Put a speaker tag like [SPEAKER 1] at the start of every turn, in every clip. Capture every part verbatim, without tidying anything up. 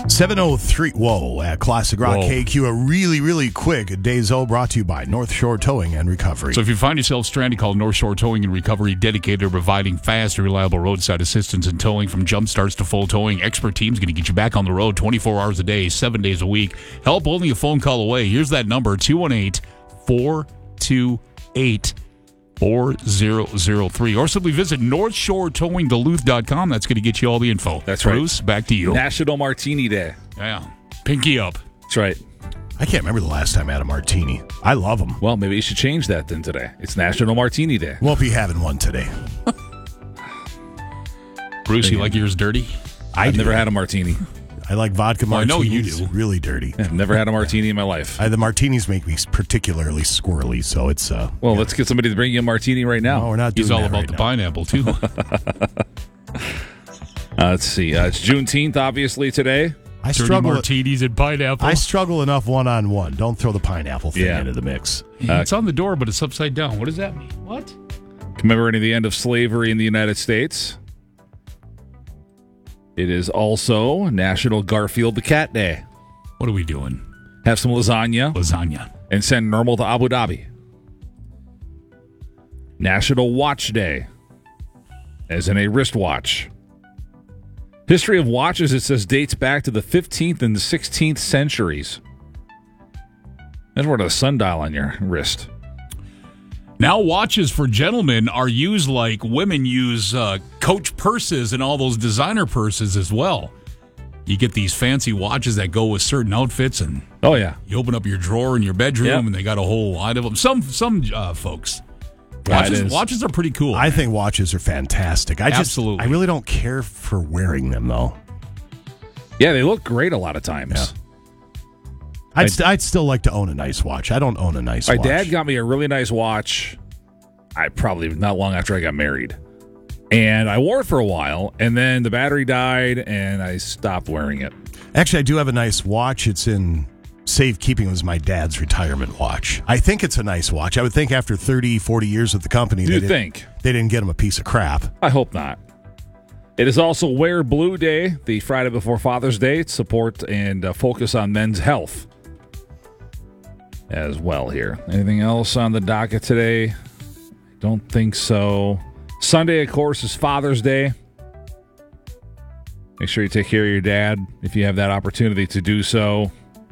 [SPEAKER 1] seven oh three, whoa, at Classic Rock
[SPEAKER 2] Whoa.
[SPEAKER 1] K Q, a really, really quick Days O brought to you by North Shore Towing and Recovery.
[SPEAKER 2] So if you find yourself stranded, call North Shore Towing and Recovery, dedicated to providing fast and reliable roadside assistance and towing from jump starts to full towing. Expert team's going to get you back on the road twenty-four hours a day, seven days a week. Help only a phone call away. Here's that number, two one eight, four two eight, four zero zero three. Or simply visit north shore towing duluth dot com. That's going to get you all the info.
[SPEAKER 3] That's right.
[SPEAKER 2] Bruce, back to you.
[SPEAKER 3] National Martini Day.
[SPEAKER 2] Yeah. Pinky up.
[SPEAKER 3] That's right.
[SPEAKER 1] I can't remember the last time I had a martini. I love them.
[SPEAKER 3] Well, maybe you should change that then today. It's National Martini Day.
[SPEAKER 1] Won't be having one today.
[SPEAKER 2] Bruce, you like yours dirty?
[SPEAKER 1] I
[SPEAKER 3] I've
[SPEAKER 1] do.
[SPEAKER 3] never had a martini.
[SPEAKER 1] I like vodka
[SPEAKER 2] Well, I know
[SPEAKER 1] martinis.
[SPEAKER 2] you do.
[SPEAKER 1] Really dirty.
[SPEAKER 3] I've never had a martini in my life.
[SPEAKER 1] I, the martinis make me particularly squirrely, so it's... uh.
[SPEAKER 3] Well, let's get somebody to bring you a martini right now.
[SPEAKER 1] No, we're not doing
[SPEAKER 2] He's all
[SPEAKER 1] that
[SPEAKER 2] about
[SPEAKER 1] right
[SPEAKER 2] the
[SPEAKER 1] now.
[SPEAKER 2] pineapple, too.
[SPEAKER 3] Uh, let's see. Uh, it's Juneteenth, obviously, today.
[SPEAKER 1] I
[SPEAKER 2] Dirty
[SPEAKER 1] struggle.
[SPEAKER 2] martinis and pineapple.
[SPEAKER 1] I struggle enough one-on-one. Don't throw the pineapple thing
[SPEAKER 3] Yeah.
[SPEAKER 1] into the mix.
[SPEAKER 2] Yeah, it's on the door, but it's upside down. What does that mean? What?
[SPEAKER 3] Commemorating the end of slavery in the United States. It is also National Garfield the Cat Day.
[SPEAKER 2] What are we doing?
[SPEAKER 3] Have some lasagna
[SPEAKER 2] Lasagna.
[SPEAKER 3] and send normal to Abu Dhabi. National Watch Day, as in a wristwatch. History of watches, it says, dates back to the fifteenth and the sixteenth centuries. That's where the sundial on your wrist.
[SPEAKER 2] Now watches for gentlemen are used like women use uh, Coach purses and all those designer purses as well. You get these fancy watches that go with certain outfits, and
[SPEAKER 3] Oh, yeah.
[SPEAKER 2] you open up your drawer in your bedroom,
[SPEAKER 3] Yep.
[SPEAKER 2] and they got a whole lot of them. Some some uh, folks.
[SPEAKER 3] Yeah, it
[SPEAKER 2] Watches,
[SPEAKER 3] is.
[SPEAKER 2] watches are pretty cool.
[SPEAKER 1] I think watches are fantastic. I just,
[SPEAKER 2] Absolutely.
[SPEAKER 1] I really don't care for wearing them, though.
[SPEAKER 3] Yeah, they look great a lot of times.
[SPEAKER 1] Yeah. I'd, st- I'd still like to own a nice watch. I don't own a nice
[SPEAKER 3] My
[SPEAKER 1] watch.
[SPEAKER 3] dad got me a really nice watch. I probably not long after I got married. And I wore it for a while, and then the battery died, and I stopped wearing it.
[SPEAKER 1] Actually, I do have a nice watch. It's in safekeeping. It was my dad's retirement watch. I think it's a nice watch. I would think after thirty, forty years with the company,
[SPEAKER 3] Do
[SPEAKER 1] they
[SPEAKER 3] you
[SPEAKER 1] didn't-
[SPEAKER 3] think?
[SPEAKER 1] they didn't get him a piece of crap.
[SPEAKER 3] I hope not. It is also Wear Blue Day, the Friday before Father's Day, to support and uh, focus on men's health as well here. Anything else on the docket today? Don't think so. Sunday, of course, is Father's Day. Make sure you take care of your dad if you have that opportunity to do so.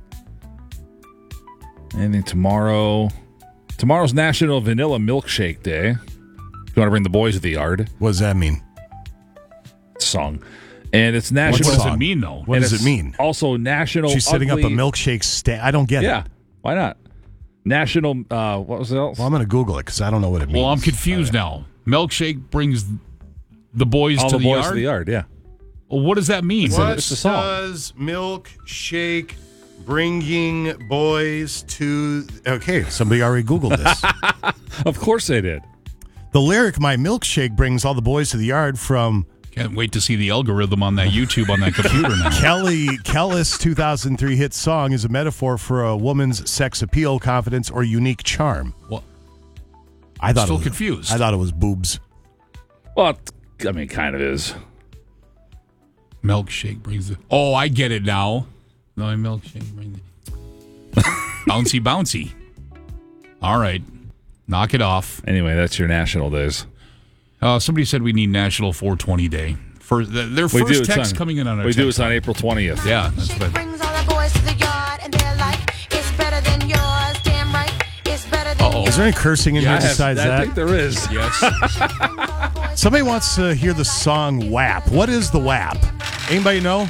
[SPEAKER 3] Anything tomorrow? Tomorrow's National Vanilla Milkshake Day. If you want to bring the boys to the yard.
[SPEAKER 1] What does that mean?
[SPEAKER 3] Song. And it's
[SPEAKER 2] what
[SPEAKER 3] National...
[SPEAKER 2] does
[SPEAKER 1] song?
[SPEAKER 2] it mean, though?
[SPEAKER 1] What
[SPEAKER 3] and
[SPEAKER 1] does
[SPEAKER 3] it's
[SPEAKER 1] it mean?
[SPEAKER 3] Also National
[SPEAKER 1] She's setting up a
[SPEAKER 3] Ugly-
[SPEAKER 1] milkshake stand. I don't get
[SPEAKER 3] Yeah,
[SPEAKER 1] it.
[SPEAKER 3] why not? National, uh, what was else?
[SPEAKER 1] Well, I'm going to Google it because I don't know what it means.
[SPEAKER 2] Well, I'm confused now. Milkshake brings the boys
[SPEAKER 3] All
[SPEAKER 2] to
[SPEAKER 3] the
[SPEAKER 2] the,
[SPEAKER 3] boys
[SPEAKER 2] yard?
[SPEAKER 3] to the yard, yeah.
[SPEAKER 2] Well, what does that mean?
[SPEAKER 3] What? It's a song.
[SPEAKER 1] does milkshake bringing boys to... Okay, somebody already Googled this.
[SPEAKER 3] Of course they did.
[SPEAKER 1] The lyric, my milkshake brings all the boys to the yard, from
[SPEAKER 2] Can't wait to see the algorithm on that YouTube on that computer now.
[SPEAKER 1] Kelly Kellis' two thousand three hit song, is a metaphor for a woman's sex appeal, confidence, or unique charm.
[SPEAKER 2] Well,
[SPEAKER 1] I thought
[SPEAKER 2] Still
[SPEAKER 1] it was,
[SPEAKER 2] confused.
[SPEAKER 1] I thought it was boobs.
[SPEAKER 3] Well, it- I mean, kind of is.
[SPEAKER 2] milkshake brings the. Oh, I get it now. No, milkshake brings the. bouncy, bouncy. All right, knock it off.
[SPEAKER 3] Anyway, that's your national days.
[SPEAKER 2] Uh, somebody said we need National four twenty Day. For the, their
[SPEAKER 3] We do.
[SPEAKER 2] first
[SPEAKER 3] It's
[SPEAKER 2] text
[SPEAKER 3] on-
[SPEAKER 2] coming in on our
[SPEAKER 3] We do.
[SPEAKER 2] text
[SPEAKER 3] It's on
[SPEAKER 2] line.
[SPEAKER 3] April twentieth.
[SPEAKER 2] Yeah, that's
[SPEAKER 4] Shake
[SPEAKER 2] what.
[SPEAKER 4] brings all the boys to the yard, and they're like, it's better than yours. Damn right, it's better than
[SPEAKER 2] Uh-oh.
[SPEAKER 4] yours.
[SPEAKER 1] Is there any cursing in
[SPEAKER 3] Yeah, I,
[SPEAKER 1] here
[SPEAKER 3] have,
[SPEAKER 1] besides
[SPEAKER 3] I
[SPEAKER 1] that?
[SPEAKER 3] think there is.
[SPEAKER 2] Yes.
[SPEAKER 1] Somebody wants to hear the song W A P. What is the W A P? Anybody know?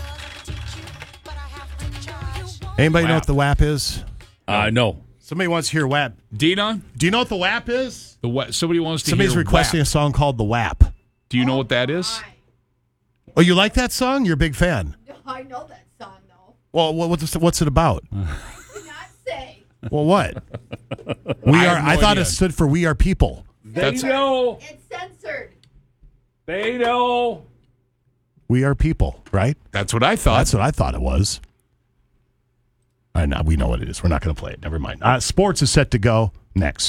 [SPEAKER 1] Anybody know
[SPEAKER 2] W A P.
[SPEAKER 1] what the W A P is?
[SPEAKER 3] Uh, no.
[SPEAKER 1] Somebody wants to hear W A P.
[SPEAKER 2] Dina,
[SPEAKER 1] Do you know what the W A P is?
[SPEAKER 2] the wa- somebody wants to
[SPEAKER 1] Somebody's
[SPEAKER 2] hear
[SPEAKER 1] requesting
[SPEAKER 2] W A
[SPEAKER 1] a song called the W A P.
[SPEAKER 2] P. Do you know what that is?
[SPEAKER 1] Oh, you like that song? You're a big fan.
[SPEAKER 5] I know that song, though.
[SPEAKER 1] Well, what- what's what's it about?
[SPEAKER 5] Do not say.
[SPEAKER 1] Well, what? We
[SPEAKER 2] I
[SPEAKER 1] are.
[SPEAKER 2] have no
[SPEAKER 1] I thought
[SPEAKER 2] idea.
[SPEAKER 1] it stood for "We Are People."
[SPEAKER 3] They
[SPEAKER 2] That's-
[SPEAKER 3] know.
[SPEAKER 5] It's censored.
[SPEAKER 3] They know.
[SPEAKER 1] We are people, right?
[SPEAKER 2] That's what I thought.
[SPEAKER 1] That's what I thought it was. I know we know what it is. We're not going to play it. Never mind. Uh, sports is set to go next.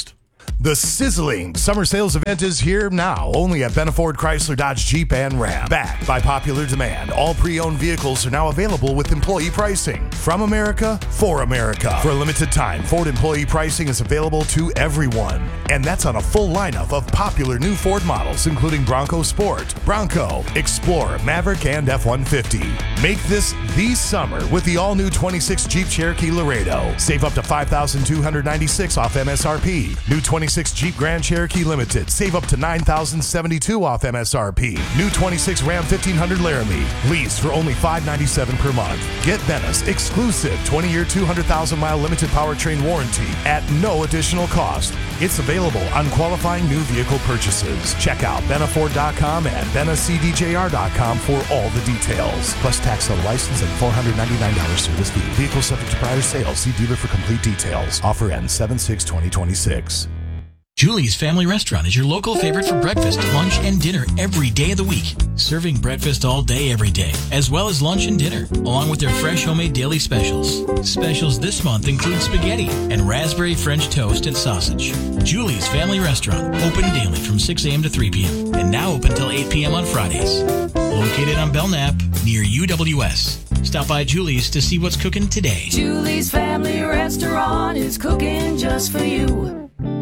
[SPEAKER 1] The sizzling summer sales event is here now, only at Benaford Chrysler Dodge Jeep and Ram. Backed by popular demand, all pre-owned vehicles are now available with employee pricing. From America, for America. For a limited time, Ford employee pricing is available to everyone. And that's on a full lineup of popular new Ford models, including Bronco Sport, Bronco, Explorer, Maverick, and F one fifty. Make this the summer with the all-new twenty-six Jeep Cherokee Laredo. Save up to five thousand two hundred ninety-six dollars off M S R P. New twenty-six Jeep Grand Cherokee Limited. Save up to nine thousand seventy-two dollars off M S R P. New twenty-six Ram fifteen hundred Laramie. Lease for only five hundred ninety-seven dollars per month. Get Bennis exclusive twenty-year, two hundred thousand mile limited powertrain warranty at no additional cost. It's available on qualifying new vehicle purchases. Check out Benaford dot com and Benna C D J R dot com for all the details. Plus tax on license and four hundred ninety-nine dollars service fee. Vehicle subject to prior sale. See dealer for complete details. Offer ends seven six twenty twenty-six.
[SPEAKER 6] Julie's Family Restaurant is your local favorite for breakfast, lunch, and dinner every day of the week. Serving breakfast all day, every day, as well as lunch and dinner, along with their fresh homemade daily specials. Specials this month include spaghetti and raspberry French toast and sausage. Julie's Family Restaurant, open daily from six a.m. to three p.m. and now open till eight p.m. on Fridays. Located on Belknap, near U W S. Stop by Julie's to see what's cooking today.
[SPEAKER 7] Julie's Family Restaurant is cooking just for you.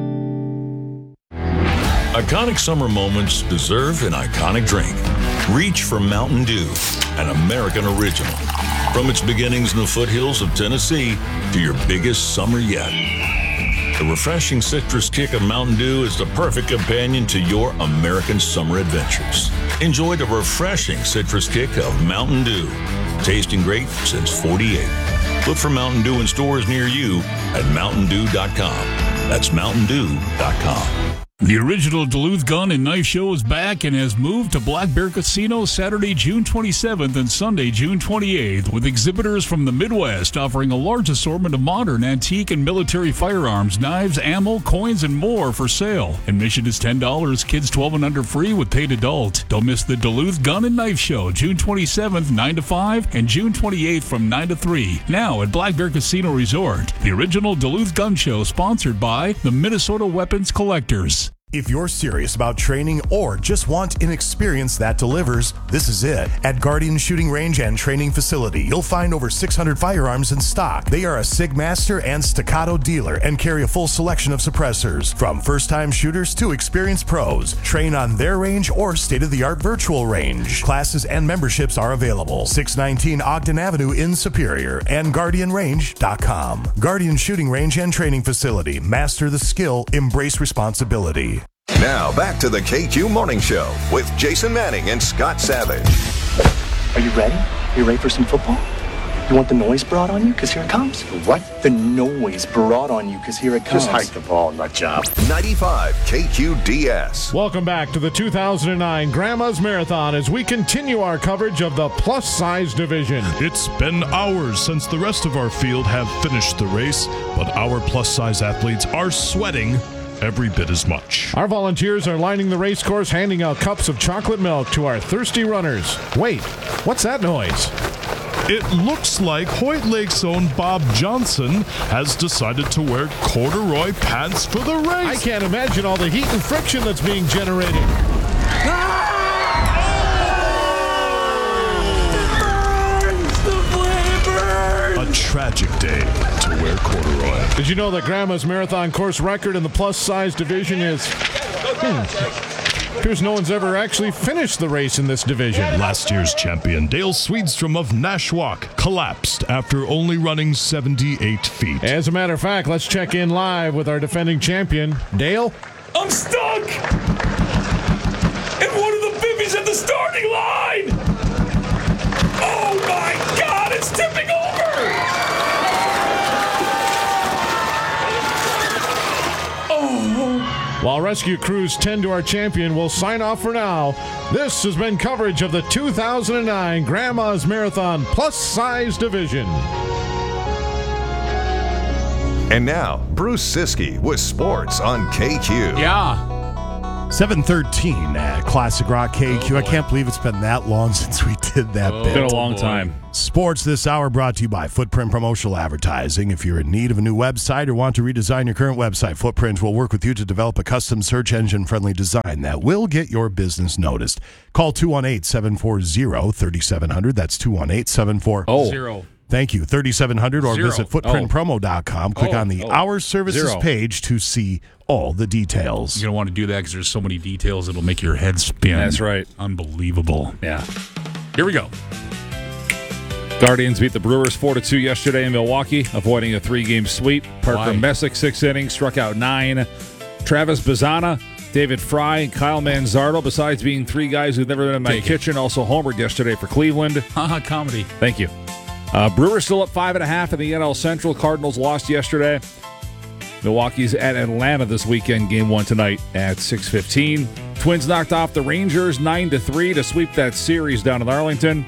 [SPEAKER 8] Iconic summer moments deserve an iconic drink. Reach for Mountain Dew, an American original. From its beginnings in the foothills of Tennessee to your biggest summer yet. The refreshing citrus kick of Mountain Dew is the perfect companion to your American summer adventures. Enjoy the refreshing citrus kick of Mountain Dew. Tasting great since forty-eight. Look for Mountain Dew in stores near you at mountain dew dot com. That's mountain dew dot com.
[SPEAKER 2] The original Duluth Gun and Knife Show is back and has moved to Black Bear Casino Saturday, June twenty-seventh and Sunday, June twenty-eighth, with exhibitors from the Midwest offering a large assortment of modern, antique, and military firearms, knives, ammo, coins, and more for sale. Admission is ten dollars, kids twelve and under free with paid adult. Don't miss the Duluth Gun and Knife Show, June twenty-seventh, nine to five, and June twenty-eighth from nine to three. Now at Black Bear Casino Resort. The original Duluth Gun Show, sponsored by the Minnesota Weapons Collectors.
[SPEAKER 1] If you're serious about training or just want an experience that delivers, this is it. At Guardian Shooting Range and Training Facility, you'll find over six hundred firearms in stock. They are a SIG-Master and Staccato dealer and carry a full selection of suppressors. From first-time shooters to experienced pros, train on their range or state-of-the-art virtual range. Classes and memberships are available. six nineteen Ogden Avenue in Superior and guardian range dot com. Guardian Shooting Range and Training Facility. Master the skill, embrace responsibility.
[SPEAKER 9] Now back to the K Q Morning Show with Jason Manning and Scott Savage.
[SPEAKER 10] Are you ready? You ready for some football? You want the noise brought on you? Because here it comes.
[SPEAKER 11] What?
[SPEAKER 10] The noise brought on you because here it comes.
[SPEAKER 11] Just hike the ball, nut job.
[SPEAKER 9] ninety-five K Q D S.
[SPEAKER 12] Welcome back to the two thousand nine Grandma's Marathon as we continue our coverage of the plus-size division.
[SPEAKER 13] It's been hours since the rest of our field have finished the race, but our plus-size athletes are sweating every bit as much.
[SPEAKER 12] Our volunteers are lining the race course, handing out cups of chocolate milk to our thirsty runners. Wait, what's that noise?
[SPEAKER 13] It looks like Hoyt Lake's own Bob Johnson has decided to wear corduroy pants for the race.
[SPEAKER 12] I can't imagine all the heat and friction that's being generated. Ah!
[SPEAKER 13] A tragic day to wear corduroy.
[SPEAKER 12] Did you know that Grandma's Marathon course record in the plus-size division is... Hmm, appears no one's ever actually finished the race in this division.
[SPEAKER 13] Last year's champion, Dale Swedstrom of Nashwauk, collapsed after only running seventy-eight feet.
[SPEAKER 12] As a matter of fact, let's check in live with our defending champion, Dale.
[SPEAKER 14] I'm stuck! And one of the bibbies at the starting line! Oh my God, it's tipping over!
[SPEAKER 12] While rescue crews tend to our champion, we'll sign off for now. This has been coverage of the two thousand nine Grandma's Marathon Plus Size Division.
[SPEAKER 9] And now, Bruce Siskey with sports on K Q.
[SPEAKER 2] Yeah.
[SPEAKER 1] seven thirteen at Classic Rock K Q.
[SPEAKER 2] Oh,
[SPEAKER 1] I
[SPEAKER 2] boy.
[SPEAKER 1] can't believe it's been that long since we did that
[SPEAKER 2] Oh,
[SPEAKER 1] bit.
[SPEAKER 3] Been a long
[SPEAKER 2] boy.
[SPEAKER 3] time.
[SPEAKER 1] Sports this hour brought to you by Footprint Promotional Advertising. If you're in need of a new website or want to redesign your current website, Footprint will work with you to develop a custom search engine friendly design that will get your business noticed. Call two one eight, seven four zero, three seven zero zero. That's two one eight, seven four zero.
[SPEAKER 3] Oh.
[SPEAKER 2] Zero.
[SPEAKER 1] Thank you. thirty-seven hundred or
[SPEAKER 2] Zero.
[SPEAKER 1] visit footprint promo dot com. Click
[SPEAKER 2] Oh.
[SPEAKER 1] on the
[SPEAKER 3] Oh.
[SPEAKER 1] Our Services
[SPEAKER 3] Zero.
[SPEAKER 1] page to see all the details.
[SPEAKER 2] You're going to want to do that because there's so many details it'll make your head spin.
[SPEAKER 3] That's right.
[SPEAKER 2] Unbelievable.
[SPEAKER 3] Yeah.
[SPEAKER 2] Here we go.
[SPEAKER 3] Guardians beat the Brewers four to two yesterday in Milwaukee, avoiding a three-game sweep. Parker
[SPEAKER 2] Why?
[SPEAKER 3] Messick, six innings, struck out nine. Travis Bazzana, David Fry, and Kyle Manzardo, besides being three guys who've never been in my
[SPEAKER 2] Take it.
[SPEAKER 3] kitchen, also homered yesterday for Cleveland.
[SPEAKER 2] Haha, comedy.
[SPEAKER 3] Thank you. Uh, Brewers still up five and a half in the N L Central. Cardinals lost yesterday. Milwaukee's at Atlanta this weekend. Game one tonight at six fifteen. Twins knocked off the Rangers nine to three to sweep that series down in Arlington.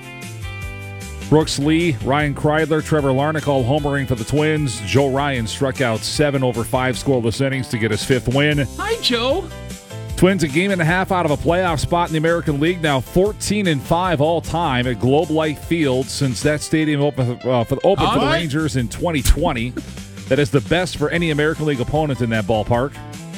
[SPEAKER 3] Brooks Lee, Ryan Kreidler, Trevor Larnach all homering for the Twins. Joe Ryan struck out seven over five scoreless innings to get his fifth win.
[SPEAKER 2] Hi, Joe.
[SPEAKER 3] Twins a game and a half out of a playoff spot in the American League, now fourteen and five all time at Globe Life Field since that stadium opened uh, for, opened
[SPEAKER 2] All
[SPEAKER 3] for the
[SPEAKER 2] right.
[SPEAKER 3] Rangers in twenty twenty. That is the best for any American League opponent in that ballpark.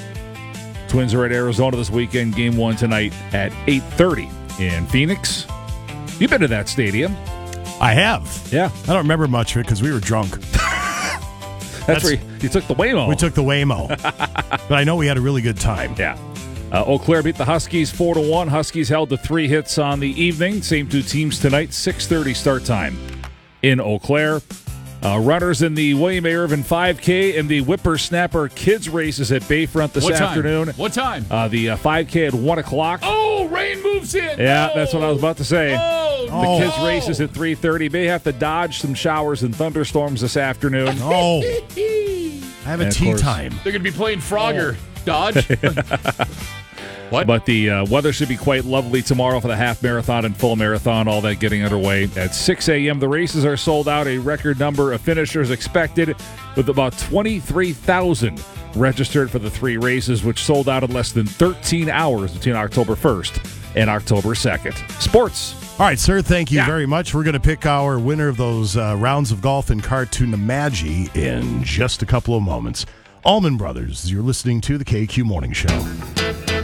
[SPEAKER 3] Twins are at Arizona this weekend, game one tonight at eight thirty in Phoenix. You've been to that stadium.
[SPEAKER 1] I have.
[SPEAKER 3] Yeah.
[SPEAKER 1] I don't remember much of it because we were drunk.
[SPEAKER 3] That's,
[SPEAKER 1] That's-
[SPEAKER 3] where you, you took the Waymo.
[SPEAKER 1] We took the Waymo. But I know we had a really good time.
[SPEAKER 3] Yeah. Uh, Eau Claire beat the Huskies four to one. Huskies held to three hits on the evening. Same two teams tonight, six thirty start time in Eau Claire. Uh, runners in the William A. Irvin five K and the Whippersnapper Kids races at Bayfront this
[SPEAKER 2] What time?
[SPEAKER 3] afternoon.
[SPEAKER 2] What time?
[SPEAKER 3] Uh, the uh, five K at one o'clock.
[SPEAKER 2] Oh, rain moves in.
[SPEAKER 3] Yeah,
[SPEAKER 2] No.
[SPEAKER 3] that's what I was about to say.
[SPEAKER 2] Oh,
[SPEAKER 3] The
[SPEAKER 1] Oh.
[SPEAKER 3] kids races at three thirty. May have to dodge some showers and thunderstorms this afternoon.
[SPEAKER 1] Oh, I have a
[SPEAKER 3] And of
[SPEAKER 1] tea
[SPEAKER 3] course-
[SPEAKER 1] time.
[SPEAKER 2] They're going to be playing Frogger. Dodge. What?
[SPEAKER 3] But the uh, weather should be quite lovely tomorrow for the half marathon and full marathon, all that getting underway at six a.m. The races are sold out, a record number of finishers expected, with about twenty-three thousand registered for the three races, which sold out in less than thirteen hours between October first and October second. Sports.
[SPEAKER 1] All right, sir, thank you
[SPEAKER 3] Yeah.
[SPEAKER 1] very much. We're going to pick our winner of those uh, rounds of golf in Cartoonemaggie in just a couple of moments. Allman Brothers, you're listening to the K Q Morning Show.